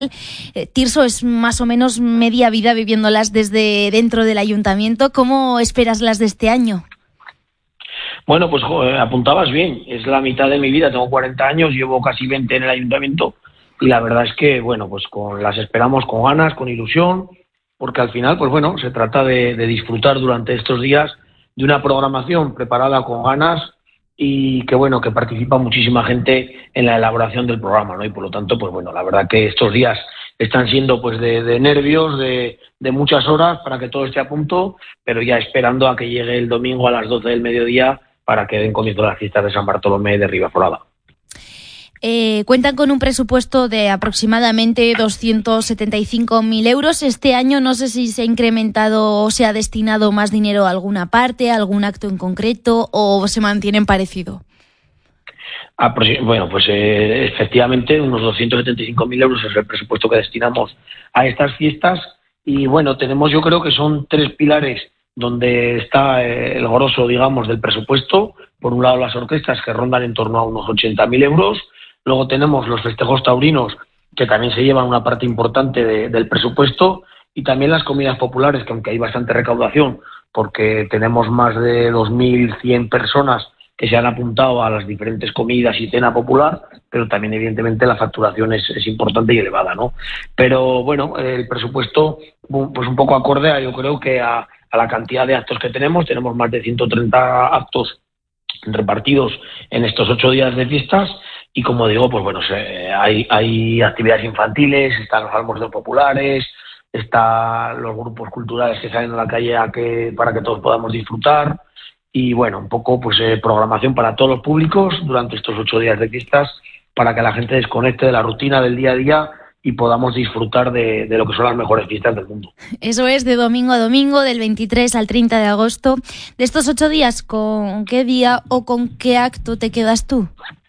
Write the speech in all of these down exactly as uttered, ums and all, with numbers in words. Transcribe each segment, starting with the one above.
Eh, Tirso, es más o menos media vida viviéndolas desde dentro del ayuntamiento. ¿Cómo esperas las de este año? Bueno, pues joder, apuntabas bien. Es la mitad de mi vida, tengo cuarenta años, llevo casi veinte en el ayuntamiento y la verdad es que, bueno, pues con, las esperamos con ganas, con ilusión, porque al final, pues bueno, se trata de, de disfrutar durante estos días de una programación preparada con ganas y que, bueno, que participa muchísima gente en la elaboración del programa, ¿no? Y por lo tanto, pues bueno, la verdad que estos días están siendo pues de, de nervios, de, de muchas horas para que todo esté a punto, pero ya esperando a que llegue el domingo a las doce del mediodía para que den comienzo las fiestas de San Bartolomé de Ribaforada. Eh, cuentan con un presupuesto de aproximadamente doscientos setenta y cinco mil euros. Este año no sé si se ha incrementado o se ha destinado más dinero a alguna parte, a algún acto en concreto, o se mantienen parecido. Bueno, pues eh, efectivamente unos doscientos setenta y cinco mil euros es el presupuesto que destinamos a estas fiestas y bueno, tenemos, yo creo que son tres pilares donde está eh, el grosso, digamos, del presupuesto. Por un lado las orquestas, que rondan en torno a unos ochenta mil euros. Luego tenemos los festejos taurinos, que también se llevan una parte importante de, del presupuesto, y también las comidas populares, que aunque hay bastante recaudación, porque tenemos más de dos mil cien personas que se han apuntado a las diferentes comidas y cena popular, pero también evidentemente la facturación es, es importante y elevada, ¿no? Pero bueno, el presupuesto, pues un poco acorde a, yo creo que a, a la cantidad de actos que tenemos. Tenemos más de ciento treinta actos repartidos en estos ocho días de fiestas. Y como digo, pues bueno, se, hay, hay actividades infantiles, están los almuerzos populares, están los grupos culturales que salen a la calle a que, para que todos podamos disfrutar. Y bueno, un poco pues eh, programación para todos los públicos durante estos ocho días de fiestas, para que la gente desconecte de la rutina del día a día y podamos disfrutar de, de lo que son las mejores fiestas del mundo. Eso es, de domingo a domingo, del veintitrés al treinta de agosto. De estos ocho días, ¿con qué día o con qué acto te quedas tú?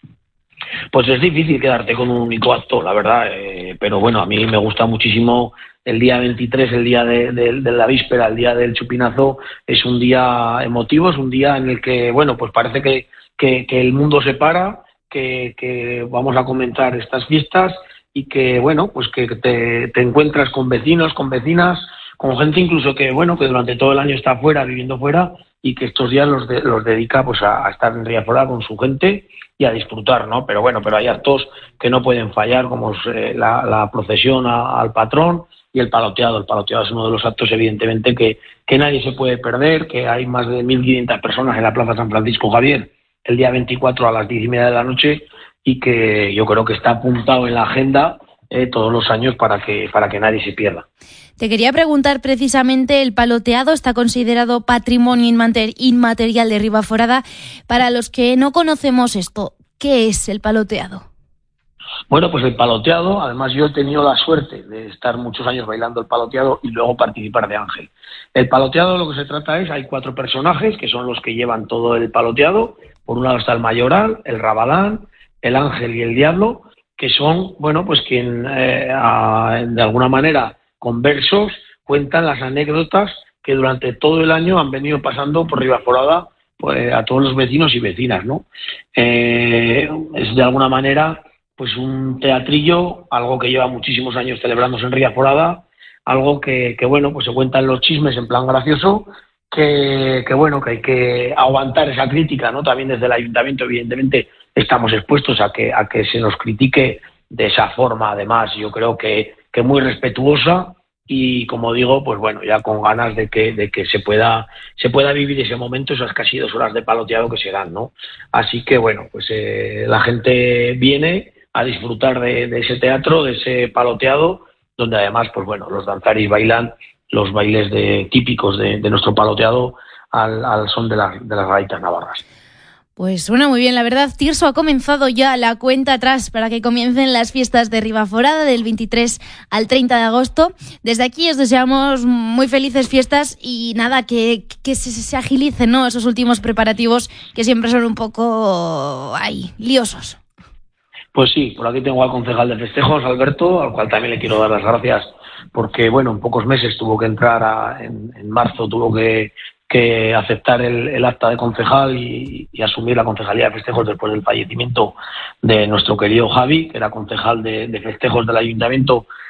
Pues es difícil quedarte con un único acto, la verdad, eh, pero bueno, a mí me gusta muchísimo el día veintitrés, el día de, de, de la víspera, el día del chupinazo. Es un día emotivo, es un día en el que, bueno, pues parece que, que, que el mundo se para, que, que vamos a comentar estas fiestas y que, bueno, pues que te, te encuentras con vecinos, con vecinas, con gente incluso que, bueno, que durante todo el año está fuera, viviendo fuera, y que estos días los, de, los dedica pues a, a estar en Ribaforada con su gente y a disfrutar, ¿no? Pero bueno, pero hay actos que no pueden fallar, como es eh, la, la procesión a, al patrón y el paloteado. El paloteado es uno de los actos, evidentemente, que, que nadie se puede perder, que hay más de mil quinientas personas en la Plaza San Francisco Javier el día veinticuatro a las diez y media de la noche, y que yo creo que está apuntado en la agenda eh, todos los años para que, para que nadie se pierda. Te quería preguntar precisamente, el paloteado está considerado patrimonio inmaterial de Ribaforada. Para los que no conocemos esto, ¿qué es el paloteado? Bueno, pues el paloteado, además yo he tenido la suerte de estar muchos años bailando el paloteado y luego participar de Ángel. El paloteado, lo que se trata es, hay cuatro personajes que son los que llevan todo el paloteado. Por un lado está el mayoral, el rabadán, el ángel y el diablo, que son, bueno, pues quien eh, a, de alguna manera con versos cuentan las anécdotas que durante todo el año han venido pasando por Ribaforada, pues, a todos los vecinos y vecinas, ¿no? Eh, es de alguna manera pues un teatrillo, algo que lleva muchísimos años celebrándose en Ribaforada, algo que, que bueno, pues se cuentan los chismes en plan gracioso, que, que bueno, que hay que aguantar esa crítica, ¿no? También desde el ayuntamiento, evidentemente, estamos expuestos a que, a que se nos critique de esa forma, además, yo creo que, que muy respetuosa, y como digo, pues bueno, ya con ganas de que, de que se pueda, se pueda vivir ese momento, esas casi dos horas de paloteado que se dan, ¿no? Así que bueno, pues eh, la gente viene a disfrutar de, de ese teatro, de ese paloteado, donde además, pues bueno, los danzaris bailan los bailes de, típicos de, de nuestro paloteado al, al son de, la, de las gaitas navarras. Pues suena muy bien, la verdad. Tirso, ha comenzado ya la cuenta atrás para que comiencen las fiestas de Ribaforada del veintitrés al treinta de agosto. Desde aquí os deseamos muy felices fiestas y nada, que, que se, se agilicen, ¿no?, esos últimos preparativos que siempre son un poco ay, liosos. Pues sí, por aquí tengo al concejal de festejos, Alberto, al cual también le quiero dar las gracias, porque bueno, en pocos meses tuvo que entrar, a, en, en marzo tuvo que, que aceptar el, el acta de concejal y, y asumir la concejalía de festejos después del fallecimiento de nuestro querido Javi, que era concejal de, de festejos del ayuntamiento